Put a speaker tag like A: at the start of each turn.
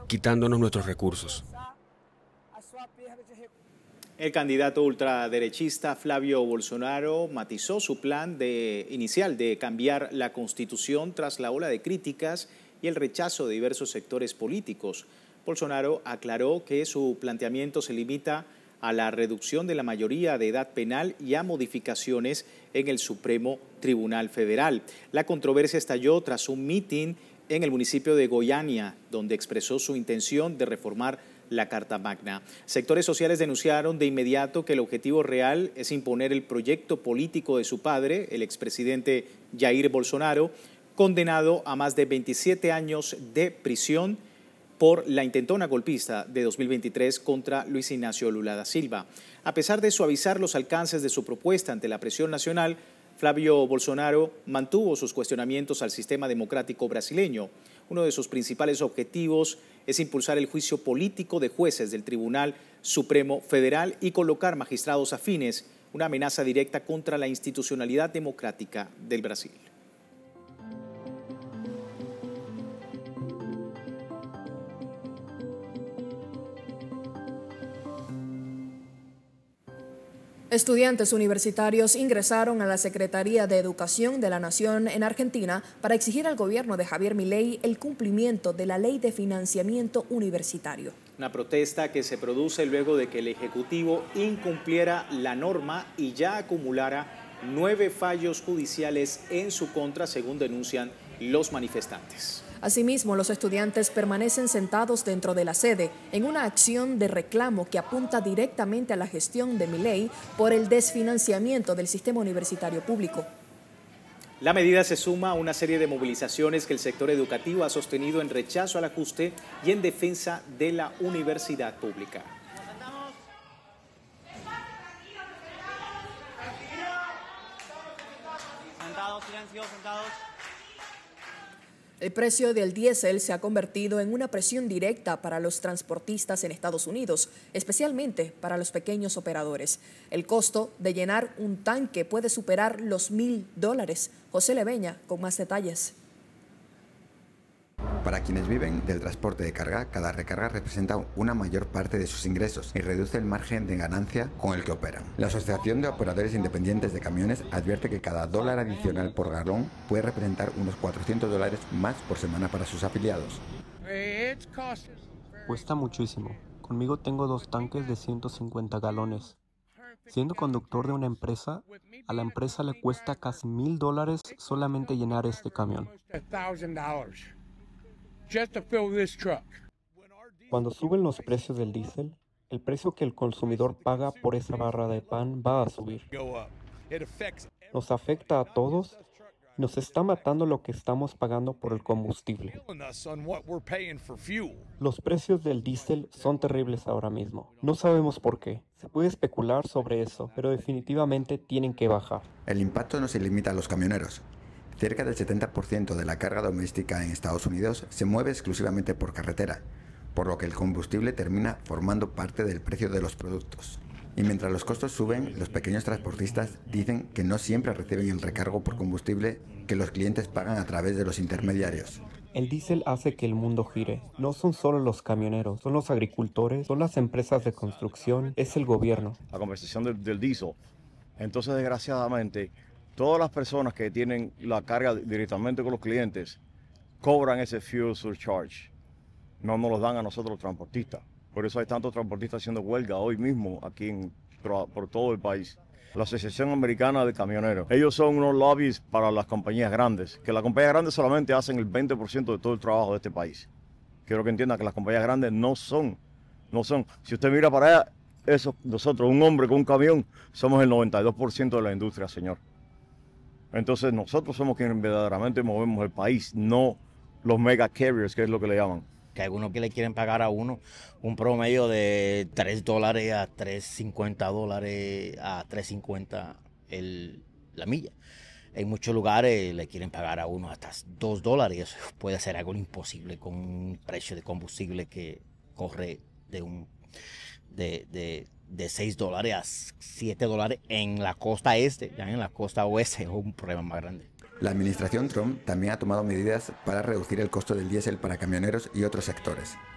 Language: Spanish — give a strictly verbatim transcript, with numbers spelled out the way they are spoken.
A: quitándonos nuestros recursos.
B: El candidato ultraderechista Flavio Bolsonaro matizó su plan de, inicial de cambiar la Constitución tras la ola de críticas y el rechazo de diversos sectores políticos. Bolsonaro aclaró que su planteamiento se limita a la reducción de la mayoría de edad penal y a modificaciones en el Supremo Tribunal Federal. La controversia estalló tras un mitin en el municipio de Goiânia, donde expresó su intención de reformar la Carta Magna. Sectores sociales denunciaron de inmediato que el objetivo real es imponer el proyecto político de su padre, el expresidente Jair Bolsonaro, condenado a más de veintisiete años de prisión por la intentona golpista de dos mil veintitrés contra Luis Ignacio Lula da Silva. A pesar de suavizar los alcances de su propuesta ante la presión nacional, Flavio Bolsonaro mantuvo sus cuestionamientos al sistema democrático brasileño. Uno de sus principales objetivos es impulsar el juicio político de jueces del Tribunal Supremo Federal y colocar magistrados afines, una amenaza directa contra la institucionalidad democrática del Brasil.
C: Estudiantes universitarios ingresaron a la Secretaría de Educación de la Nación en Argentina para exigir al gobierno de Javier Milei el cumplimiento de la Ley de Financiamiento Universitario.
B: Una protesta que se produce luego de que el Ejecutivo incumpliera la norma y ya acumulara nueve fallos judiciales en su contra, según denuncian los manifestantes.
C: Asimismo, los estudiantes permanecen sentados dentro de la sede en una acción de reclamo que apunta directamente a la gestión de Milei por el desfinanciamiento del sistema universitario público.
B: La medida se suma a una serie de movilizaciones que el sector educativo ha sostenido en rechazo al ajuste y en defensa de la universidad pública.
D: Sentados, silencio, sentados.
C: El precio del diésel se ha convertido en una presión directa para los transportistas en Estados Unidos, especialmente para los pequeños operadores. El costo de llenar un tanque puede superar los mil dólares. José Leveña con más detalles.
E: Para quienes viven del transporte de carga, cada recarga representa una mayor parte de sus ingresos y reduce el margen de ganancia con el que operan. La Asociación de Operadores Independientes de Camiones advierte que cada dólar adicional por galón puede representar unos cuatrocientos dólares más por semana para sus afiliados.
F: Cuesta muchísimo. Conmigo tengo dos tanques de ciento cincuenta galones. Siendo conductor de una empresa, a la empresa le cuesta casi mil dólares solamente llenar este camión. Cuando suben los precios del diésel, el precio que el consumidor paga por esa barra de pan va a subir. Nos afecta a todos y nos está matando lo que estamos pagando por el combustible. Los precios del diésel son terribles ahora mismo. No sabemos por qué. Se puede especular sobre eso, pero definitivamente tienen que bajar.
E: El impacto no se limita a los camioneros. Cerca del setenta por ciento de la carga doméstica en Estados Unidos se mueve exclusivamente por carretera, por lo que el combustible termina formando parte del precio de los productos. Y mientras los costos suben, los pequeños transportistas dicen que no siempre reciben el recargo por combustible que los clientes pagan a través de los intermediarios.
F: El diésel hace que el mundo gire. No son solo los camioneros, son los agricultores, son las empresas de construcción, es el gobierno.
G: La conversación del, del diésel. Entonces, desgraciadamente, todas las personas que tienen la carga directamente con los clientes cobran ese fuel surcharge. No nos los dan a nosotros los transportistas. Por eso hay tantos transportistas haciendo huelga hoy mismo aquí en, por, por todo el país. La Asociación Americana de Camioneros. Ellos son unos lobbies para las compañías grandes, que las compañías grandes solamente hacen el veinte por ciento de todo el trabajo de este país. Quiero que entiendan que las compañías grandes no son, no son. Si usted mira para allá, eso, nosotros, un hombre con un camión, somos el noventa y dos por ciento de la industria, señor. Entonces nosotros somos quienes verdaderamente movemos el país, no los mega carriers, que es lo que le llaman.
H: Que hay algunos que le quieren pagar a uno un promedio de tres dólares a tres cincuenta dólares a tres cincuenta el, la milla. En muchos lugares le quieren pagar a uno hasta dos dólares y eso puede ser algo imposible con un precio de combustible que corre de un de, de, de seis dólares a siete dólares en la costa este, ya en la costa oeste es un problema más grande.
E: La administración Trump también ha tomado medidas para reducir el costo del diésel para camioneros y otros sectores.